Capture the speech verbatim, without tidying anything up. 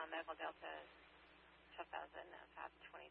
uh, Medical Delta two thousand F A B